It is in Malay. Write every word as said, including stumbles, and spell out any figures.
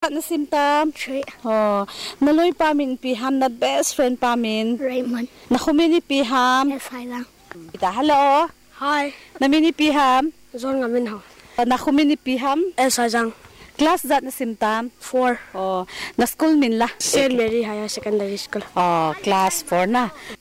zat na simtam. Three. Oh, naloy pamin piham na best friend pamin. Raymond. Nakumini piham. Yes, hi lang. Ita hello. Hi. Namini piham. Zon ngamin ho. Nakumini piham. Yes, hi lang. Class zat na simtam. Four. Oh, na school min la. Saint Mary Higher Secondary School. Oh, class four na.